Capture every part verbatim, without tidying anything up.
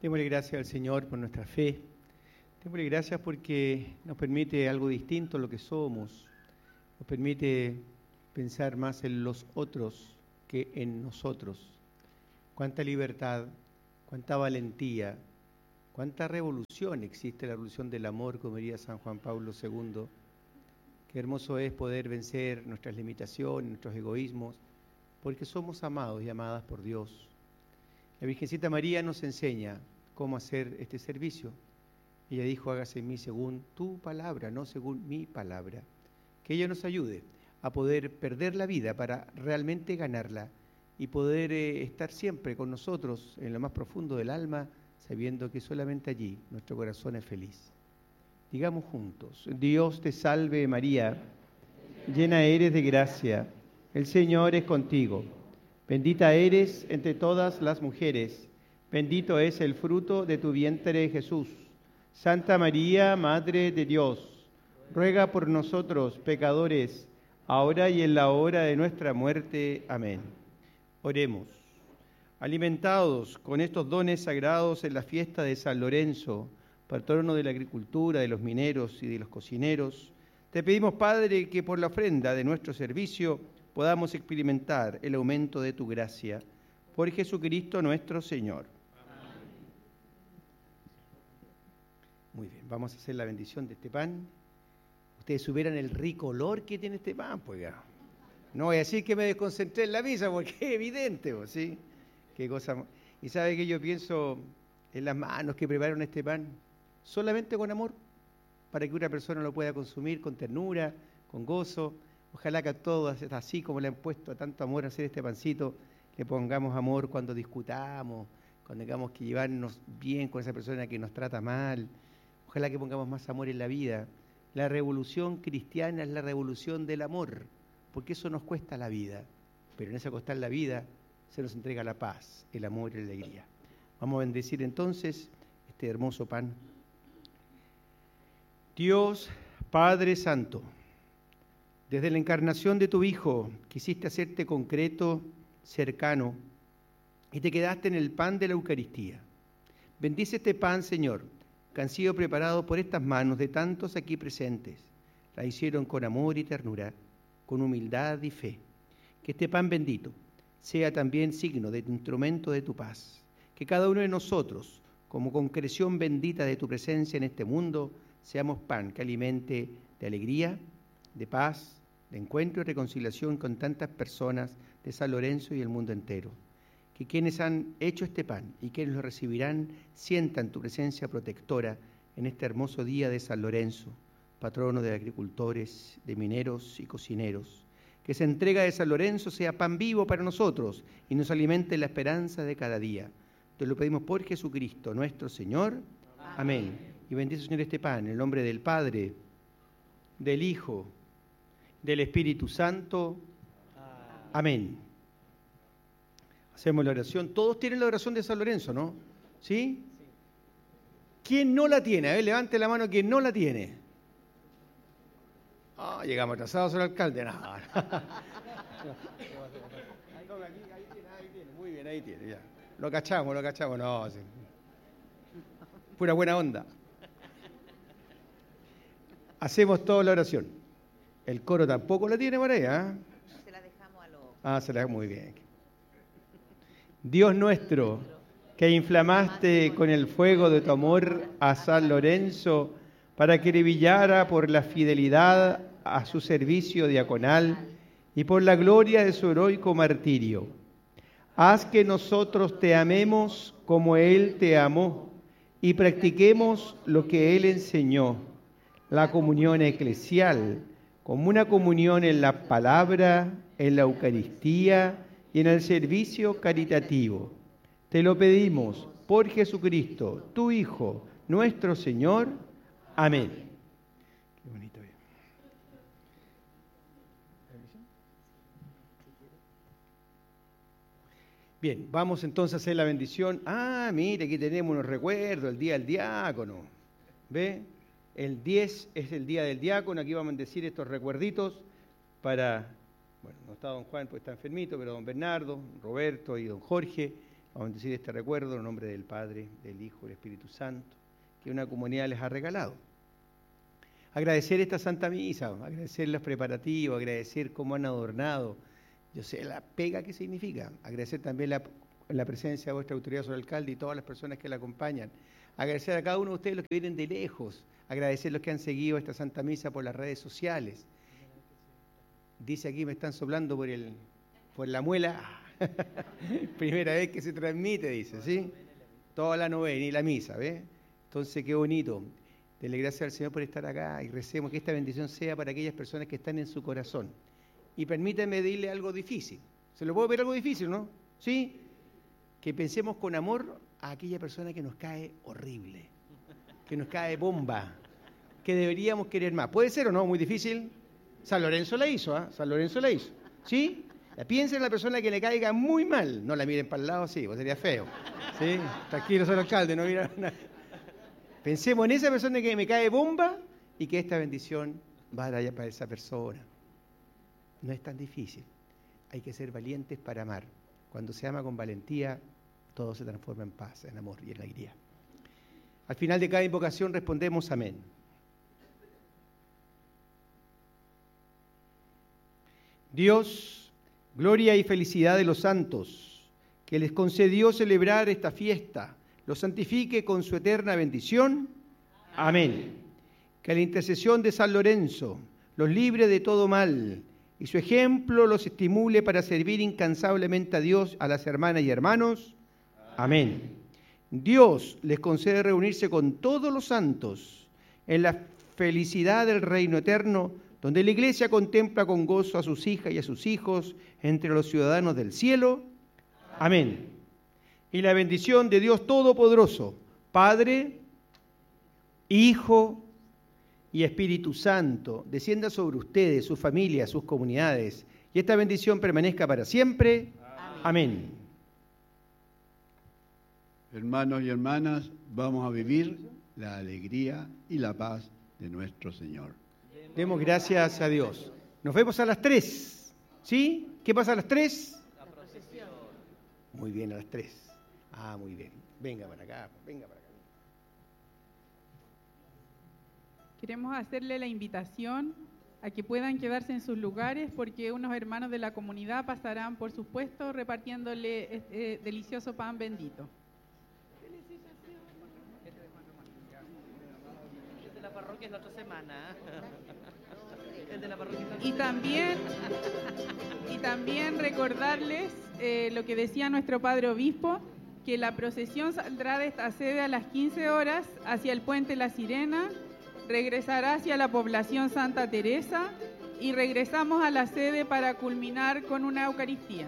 Démosle gracias al Señor por nuestra fe. Démosle gracias porque nos permite algo distinto a lo que somos. Nos permite pensar más en los otros que en nosotros. Cuánta libertad, cuánta valentía, cuánta revolución existe, la revolución del amor, como diría San Juan Pablo segundo. Qué hermoso es poder vencer nuestras limitaciones, nuestros egoísmos, porque somos amados y amadas por Dios. La Virgencita María nos enseña cómo hacer este servicio. Ella dijo, hágase en mí según tu palabra, no según mi palabra. Que ella nos ayude a poder perder la vida para realmente ganarla y poder eh, estar siempre con nosotros en lo más profundo del alma, sabiendo que solamente allí nuestro corazón es feliz. Digamos juntos, Dios te salve María, llena eres de gracia, el Señor es contigo. Bendita eres entre todas las mujeres, bendito es el fruto de tu vientre Jesús. Santa María, Madre de Dios, ruega por nosotros pecadores, ahora y en la hora de nuestra muerte. Amén. Oremos. Alimentados con estos dones sagrados en la fiesta de San Lorenzo, patrono de la agricultura, de los mineros y de los cocineros, te pedimos, Padre, que por la ofrenda de nuestro servicio podamos experimentar el aumento de tu gracia. Por Jesucristo nuestro Señor. Amén. Muy bien, vamos a hacer la bendición de este pan. Ustedes supieran el rico olor que tiene este pan, pues ya. No voy a decir que me desconcentré en la misa, porque es evidente, ¿sí? Qué cosa. Y sabe que yo pienso en las manos que prepararon este pan, solamente con amor, para que una persona lo pueda consumir con ternura, con gozo. Ojalá que a todos, así como le han puesto tanto amor a hacer este pancito, le pongamos amor cuando discutamos, cuando tengamos que llevarnos bien con esa persona que nos trata mal. Ojalá que pongamos más amor en la vida. La revolución cristiana es la revolución del amor, porque eso nos cuesta la vida. Pero en esa costar la vida se nos entrega la paz, el amor y la alegría. Vamos a bendecir entonces este hermoso pan. Dios Padre Santo, desde la encarnación de tu Hijo, quisiste hacerte concreto, cercano, y te quedaste en el pan de la Eucaristía. Bendice este pan, Señor, que han sido preparados por estas manos de tantos aquí presentes. La hicieron con amor y ternura, con humildad y fe. Que este pan bendito sea también signo de instrumento de tu paz. Que cada uno de nosotros, como concreción bendita de tu presencia en este mundo, seamos pan que alimente de alegría, de paz, de encuentro y reconciliación con tantas personas de San Lorenzo y el mundo entero. Que quienes han hecho este pan y quienes lo recibirán sientan tu presencia protectora en este hermoso día de San Lorenzo, patrono de agricultores, de mineros y cocineros. Que esa entrega de San Lorenzo sea pan vivo para nosotros y nos alimente la esperanza de cada día. Te lo pedimos por Jesucristo, nuestro Señor. Amén. Amén. Y bendice, Señor, este pan en el nombre del Padre, del Hijo, del Espíritu Santo. Amén. Hacemos la oración. Todos tienen la oración de San Lorenzo, ¿no? ¿Sí? Sí. ¿Quién no la tiene? A ver, levante la mano quien no la tiene. Ah, oh, llegamos atrasados al alcalde. No, no. Ahí tiene, ahí tiene. Muy bien, ahí tiene, ya. Lo cachamos, lo cachamos. No, sí. Pura buena onda. Hacemos toda la oración. El coro tampoco la tiene por ahí, ¿ah? ¿eh? Se la dejamos a los... Ah, se la dejamos muy bien. Dios nuestro, que inflamaste con el fuego de tu amor a San Lorenzo para que brillara por la fidelidad a su servicio diaconal y por la gloria de su heroico martirio. Haz que nosotros te amemos como Él te amó y practiquemos lo que Él enseñó, la comunión eclesial, como una comunión en la palabra, en la Eucaristía y en el servicio caritativo. Te lo pedimos por Jesucristo, tu Hijo, nuestro Señor. Amén. Qué bonito. Bien, vamos entonces a hacer la bendición. Ah, mire, aquí tenemos unos recuerdos, el día del diácono. ¿Ve? El diez es el día del diácono. Aquí vamos a decir estos recuerditos para... Bueno, no está don Juan, pues está enfermito, pero don Bernardo, Roberto y don Jorge Vamos a bendecir este recuerdo en el nombre del Padre, del Hijo y del Espíritu Santo, que una comunidad les ha regalado. Agradecer esta Santa Misa, agradecer los preparativos, agradecer cómo han adornado. Yo sé la pega que significa. Agradecer también la, la presencia de vuestra autoridad sobre el alcalde y todas las personas que la acompañan. Agradecer a cada uno de ustedes los que vienen de lejos. Agradecer a los que han seguido esta Santa Misa por las redes sociales. Dice aquí, me están soplando por, el, por la muela. Primera vez que se transmite, dice, ¿sí? Toda la novena y la misa, ¿ves? Entonces, qué bonito. Dele gracias al Señor por estar acá y recemos que esta bendición sea para aquellas personas que están en su corazón. Y permítanme decirle algo difícil. ¿Se lo puedo ver algo difícil, no? ¿Sí? Que pensemos con amor a aquella persona que nos cae horrible, que nos cae bomba, que deberíamos querer más. ¿Puede ser o no? Muy difícil. San Lorenzo la hizo, ¿ah? ¿eh? San Lorenzo la hizo. ¿Sí? Piensen en la persona que le caiga muy mal. No la miren para el lado, sí, pues sería feo. ¿Sí? Tranquilo, señor alcalde, no mira nada. Pensemos en esa persona que me cae bomba y que esta bendición va allá para esa persona. No es tan difícil. Hay que ser valientes para amar. Cuando se ama con valentía, todo se transforma en paz, en amor y en alegría. Al final de cada invocación respondemos amén. Dios, gloria y felicidad de los santos, que les concedió celebrar esta fiesta, los santifique con su eterna bendición. Amén. Que la intercesión de San Lorenzo los libre de todo mal y su ejemplo los estimule para servir incansablemente a Dios, a las hermanas y hermanos. Amén. Dios les concede reunirse con todos los santos en la felicidad del reino eterno, donde la Iglesia contempla con gozo a sus hijas y a sus hijos entre los ciudadanos del cielo. Amén. Y la bendición de Dios Todopoderoso, Padre, Hijo y Espíritu Santo, descienda sobre ustedes, sus familias, sus comunidades, y esta bendición permanezca para siempre. Amén. Amén. Hermanos y hermanas, vamos a vivir la alegría y la paz de nuestro Señor. Demos gracias a Dios. Nos vemos a las tres. ¿Sí? ¿Qué pasa a las tres? La procesión. Muy bien, a las tres. Ah, muy bien. Venga para acá, venga para acá. Queremos hacerle la invitación a que puedan quedarse en sus lugares porque unos hermanos de la comunidad pasarán por sus puestos repartiéndole este delicioso pan bendito. El de la parroquia es la otra semana. El de la parroquia es la otra Y también, y también recordarles eh, lo que decía nuestro padre obispo, que la procesión saldrá de esta sede a las quince horas hacia el puente La Sirena, regresará hacia la población Santa Teresa y regresamos a la sede para culminar con una Eucaristía.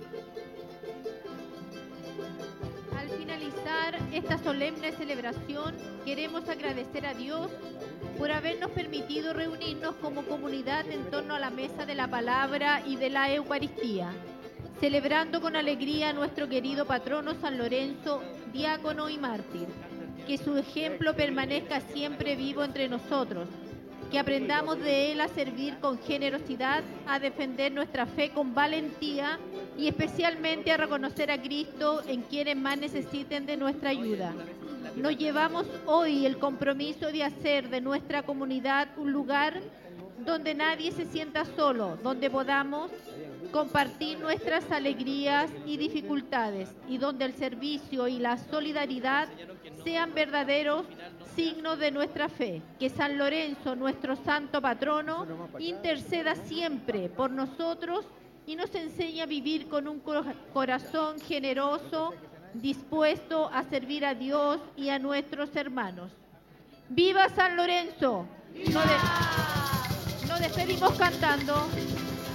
Al finalizar esta solemne celebración, queremos agradecer a Dios por habernos permitido reunirnos como comunidad en torno a la mesa de la palabra y de la Eucaristía, celebrando con alegría a nuestro querido patrono San Lorenzo, diácono y mártir. Que su ejemplo permanezca siempre vivo entre nosotros, que aprendamos de él a servir con generosidad, a defender nuestra fe con valentía y especialmente a reconocer a Cristo en quienes más necesiten de nuestra ayuda. Nos llevamos hoy el compromiso de hacer de nuestra comunidad un lugar donde nadie se sienta solo, donde podamos compartir nuestras alegrías y dificultades y donde el servicio y la solidaridad sean verdaderos signos de nuestra fe. Que San Lorenzo, nuestro santo patrono, interceda siempre por nosotros y nos enseñe a vivir con un corazón generoso, dispuesto a servir a Dios y a nuestros hermanos. ¡Viva San Lorenzo! Nos, de- nos despedimos cantando.